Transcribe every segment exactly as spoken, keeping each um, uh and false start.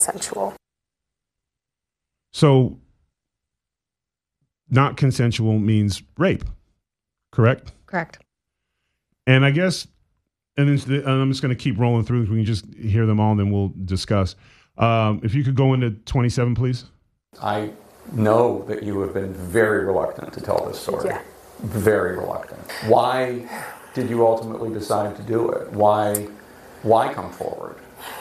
consensual. So not consensual means rape, correct? Correct. And I guess, and, and I'm just going to keep rolling through. We can just hear them all and then we'll discuss. Um, if you could go into twenty-seven, please. I know that you have been very reluctant to tell this story. Yeah. Very reluctant. Why did you ultimately decide to do it? Why, why come forward?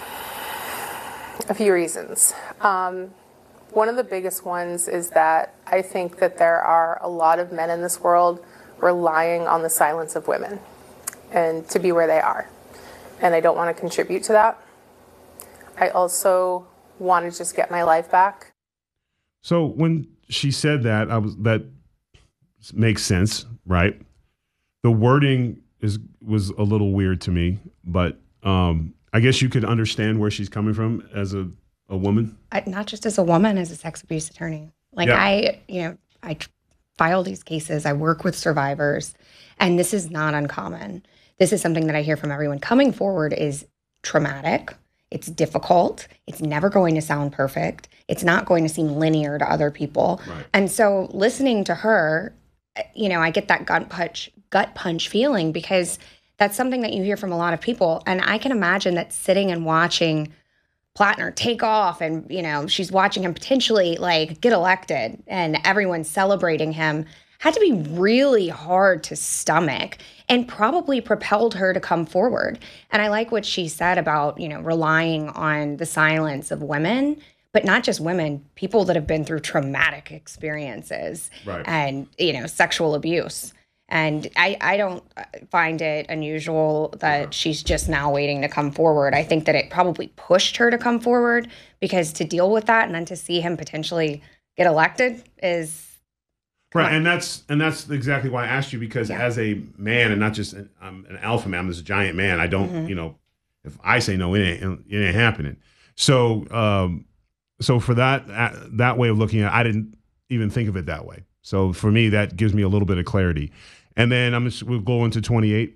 A few reasons. Um, one of the biggest ones is that I think that there are a lot of men in this world relying on the silence of women and to be where they are. And I don't want to contribute to that. I also want to just get my life back. So when she said that, I was that makes sense, right? The wording is was a little weird to me, but um, I guess you could understand where she's coming from as a, a woman. I, not just as a woman, as a sex abuse attorney. Like yeah. I, you know, I file these cases. I work with survivors, and this is not uncommon. This is something that I hear from everyone coming forward is traumatic. It's difficult. It's never going to sound perfect. It's not going to seem linear to other people. Right. And so listening to her, you know, I get that gut punch, gut punch feeling because that's something that you hear from a lot of people. And I can imagine that sitting and watching Plattner take off and, you know, she's watching him potentially like get elected and everyone's celebrating him had to be really hard to stomach and probably propelled her to come forward. And I like what she said about, you know, relying on the silence of women, but not just women, people that have been through traumatic experiences right. and, you know, sexual abuse. And I, I don't find it unusual that uh-huh. she's just now waiting to come forward. I think that it probably pushed her to come forward because to deal with that and then to see him potentially get elected is right. And that's and that's exactly why I asked you, because yeah. as a man, and not just an, I'm an alpha man, I'm this giant man. I don't, mm-hmm. you know, if I say no, it ain't it ain't happening. So, um, so for that uh, that way of looking at it, I didn't even think of it that way. So for me, that gives me a little bit of clarity. And then I'm just, we'll go into twenty-eight.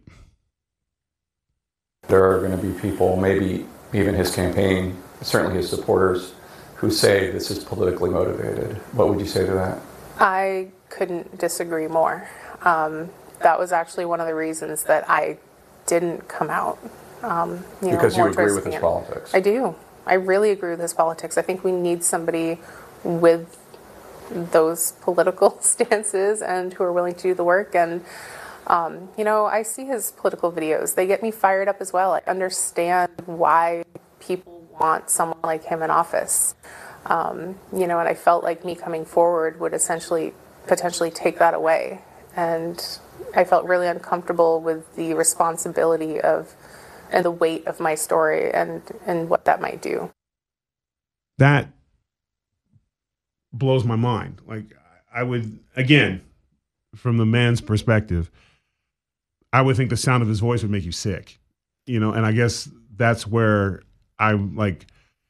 There are going to be people, maybe even his campaign, certainly his supporters, who say this is politically motivated. What would you say to that? I couldn't disagree more. Um, that was actually one of the reasons that I didn't come out. Um, you because know, you agree with his politics. I do. I really agree with his politics. I think we need somebody with those political stances and who are willing to do the work. And, um, you know, I see his political videos. They get me fired up as well. I understand why people want someone like him in office. Um, you know, and I felt like me coming forward would essentially potentially take that away. And I felt really uncomfortable with the responsibility of and the weight of my story and, and what that might do. That blows my mind. Like I would, again, from the man's perspective, I would think the sound of his voice would make you sick, you know? And I guess that's where I'm like,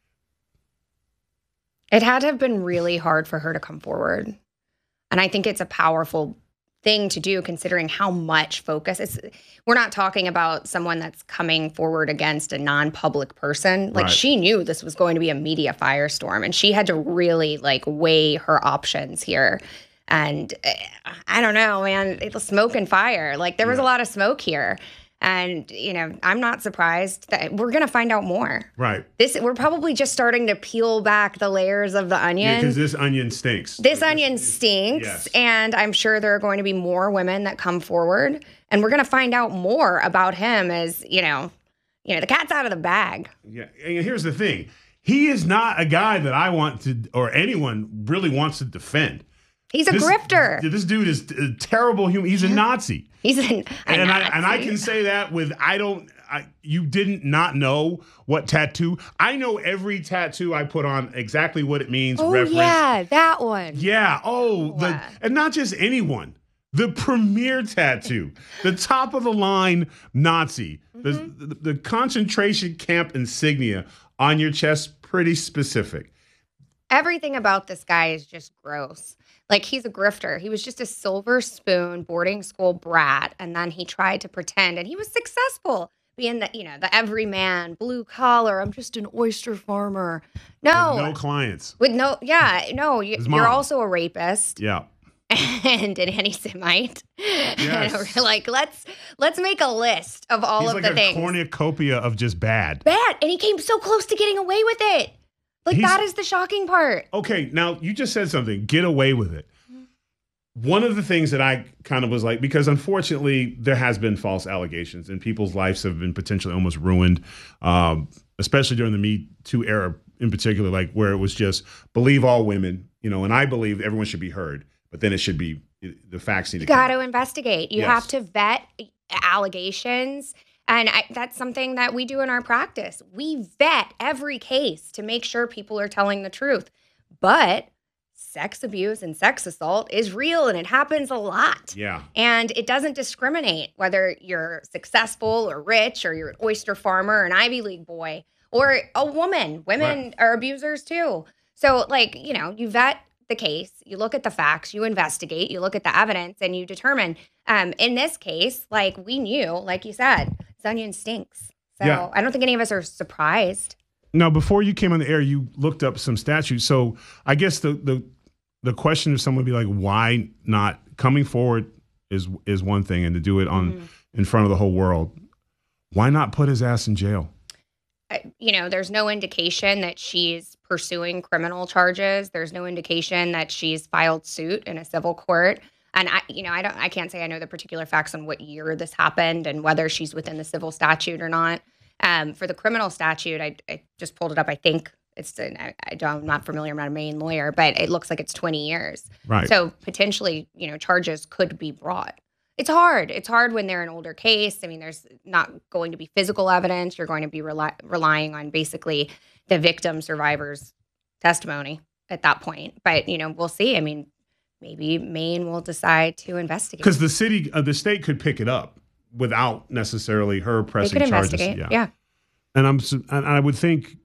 it had to have been really hard for her to come forward. And I think it's a powerful thing to do considering how much focus it's, we're not talking about someone that's coming forward against a non-public person. Like right. She knew this was going to be a media firestorm and she had to really like weigh her options here. And uh, I don't know, man, it was smoke and fire. Like there was yeah. a lot of smoke here. And, you know, I'm not surprised that we're going to find out more. Right. This we're probably just starting to peel back the layers of the onion. Yeah, because this onion stinks. This like, onion this, stinks. Yes. And I'm sure there are going to be more women that come forward. And we're going to find out more about him as, you know, you know, the cat's out of the bag. Yeah. And here's the thing. He is not a guy that I want to, or anyone really wants to defend. He's a this, grifter. This dude is a terrible human. He's a Nazi. He's an, a and Nazi. I and I can say that with I don't. I, you didn't not know what tattoo. I know every tattoo I put on exactly what it means. Oh reference. Yeah, that one. Yeah. Oh, the, and not just anyone. The premier tattoo, the top of the line Nazi, mm-hmm. the, the the concentration camp insignia on your chest, pretty specific. Everything about this guy is just gross. Like, he's a grifter. He was just a silver spoon boarding school brat, and then he tried to pretend, and he was successful. being the, you know, the everyman, blue collar. I'm just an oyster farmer. No, no clients. with no, yeah, no, you, His you're mom. also a rapist Yeah. and an anti-Semite. Yes. And we're like, let's let's make a list of all He's of like the a things. cornucopia of just bad. Bad, and he came so close to getting away with it. Like He's- that is the shocking part. Okay, now you just said something. Get away with it. One of the things that I kind of was like, because unfortunately there has been false allegations and people's lives have been potentially almost ruined, um, especially during the Me Too era in particular, like where it was just believe all women, you know, and I believe everyone should be heard, but then it should be the facts need to You come got out. to investigate. You Yes. have to vet allegations. And I, that's something that we do in our practice. We vet every case to make sure people are telling the truth. But sex abuse and sex assault is real and it happens a lot. Yeah. And it doesn't discriminate whether you're successful or rich or you're an oyster farmer or an Ivy League boy or a woman. Women Right. are abusers too. So, like, you know, you vet the case, you look at the facts, you investigate, you look at the evidence, and you determine. Um, in this case, like we knew, like you said, this onion stinks. So Yeah. I don't think any of us are surprised. Now, before you came on the air, you looked up some statutes. So I guess the the the question of someone would be like, why not coming forward is is one thing, and to do it on Mm-hmm. in front of the whole world, why not put his ass in jail? I- you know, there's no indication that she's pursuing criminal charges. There's no indication that she's filed suit in a civil court. And I, you know, I don't, I can't say I know the particular facts on what year this happened and whether she's within the civil statute or not. Um, for the criminal statute, I, I just pulled it up. I think it's, an, I, I don't, I'm not familiar. I'm not a Maine lawyer, but it looks like it's twenty years. Right. So potentially, you know, charges could be brought. It's hard. It's hard when they're an older case. I mean, there's not going to be physical evidence. You're going to be rely- relying on basically the victim survivor's testimony at that point. But, you know, we'll see. I mean, maybe Maine will decide to investigate. Because the city, uh, the state could pick it up without necessarily her They pressing could charges. investigate. Yeah. And I'm, su- and I would think,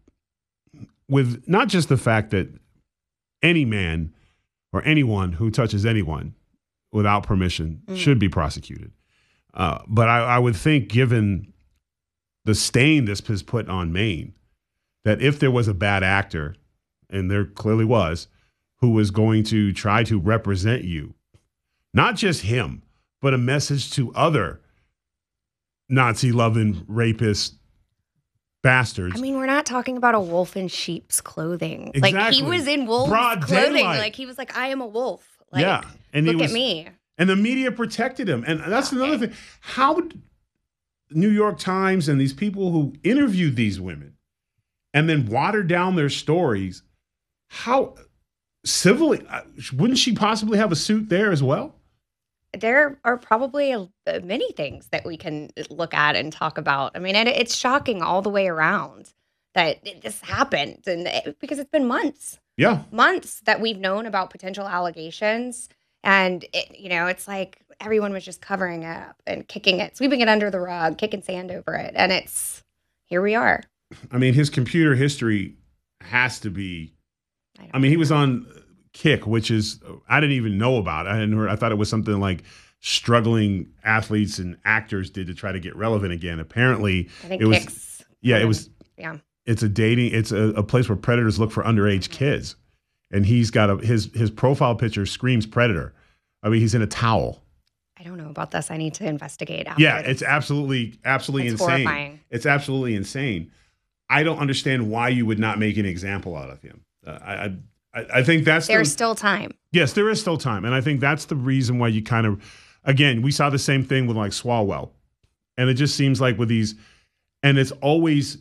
with not just the fact that any man or anyone who touches anyone without permission Mm. should be prosecuted, uh, but I, I would think, given the stain this has put on Maine, that if there was a bad actor, and there clearly was, who was going to try to represent you, not just him, but a message to other Nazi-loving rapist bastards. I mean, we're not talking about a wolf in sheep's clothing. Like Exactly. he was in wolf's Broad clothing. daylight. Like he was like, I am a wolf. Like, yeah, and he look was, at me. and the media protected him, and that's another thing. How would New York Times and these people who interviewed these women, and then watered down their stories, how civilly uh, wouldn't she possibly have a suit there as well? There are probably a, a many things that we can look at and talk about. I mean, and it's shocking all the way around that it, this happened, and it, because it's been months, Yeah, months that we've known about potential allegations, and it, you know, it's like everyone was just covering it up and kicking it, sweeping it under the rug, kicking sand over it, and it's here we are. I mean, his computer history has to be. I don't I mean, he was on Kick, which is I didn't even know about. I hadn't heard. I thought it was something like struggling athletes and actors did to try to get relevant again. Apparently, I think it was. Kicks, Yeah, it um, was. yeah. It's a dating. It's a, a place where predators look for underage kids, and he's got a his his profile picture screams predator. I mean, he's in a towel. I don't know about this. I need to investigate. After Yeah, this. it's absolutely absolutely It's insane. horrifying. It's absolutely insane. I don't understand why you would not make an example out of him. Uh, I, I I think that's There's the, still time. yes, there is still time, and I think that's the reason why you kind of, again, we saw the same thing with like Swalwell, and it just seems like with these, and it's always,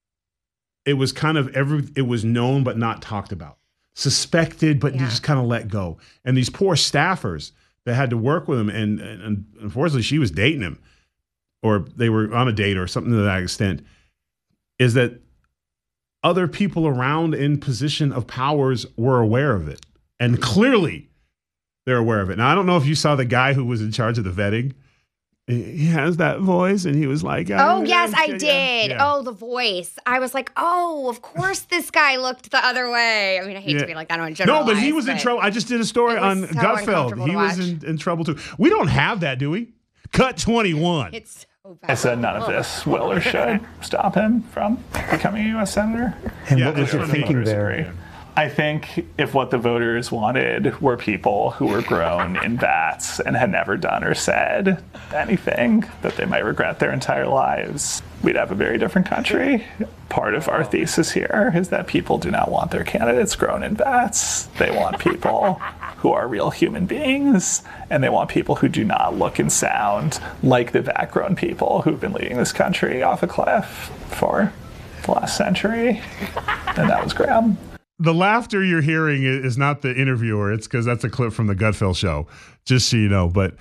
it was kind of every, it was known but not talked about, suspected but Yeah. just kind of let go, and these poor staffers that had to work with him, and, and, and unfortunately she was dating him, or they were on a date or something to that extent, is that other people around in position of powers were aware of it. And clearly they're aware of it. Now, I don't know if you saw the guy who was in charge of the vetting. He has that voice, and he was like, Oh, yes, I yeah, did. yeah. Oh, the voice. I was like, oh, of course this guy looked the other way. I mean, I hate Yeah. to be like, I don't No, generalize. but he was in trouble. I just did a story it on was so Gutfeld. uncomfortable He to was watch. in, in trouble too. We don't have that, do we? Cut twenty-one. It's I said none of this will or should stop him from becoming a U S senator. And Yeah, what was that's your what the thinking voters there? agree. I think if what the voters wanted were people who were grown in vats and had never done or said anything that they might regret their entire lives, we'd have a very different country. Part of our thesis here is that people do not want their candidates grown in vats. They want people who are real human beings, and they want people who do not look and sound like the vat-grown people who've been leading this country off a cliff for the last century. And that was Graham. The laughter you're hearing is not the interviewer. It's because that's a clip from the Gutfeld show, just so you know. But